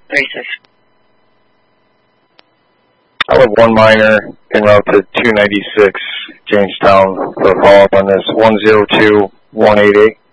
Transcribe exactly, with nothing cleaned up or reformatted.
Races. I have one minor en route to two ninety-six Jamestown for a follow-up on this one zero two one eight eight.